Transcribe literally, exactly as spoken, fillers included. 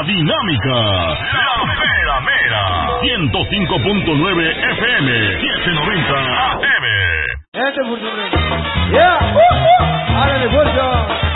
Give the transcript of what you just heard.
dinámica, la mera mera, ciento cinco punto nueve F M, setecientos noventa A M. Este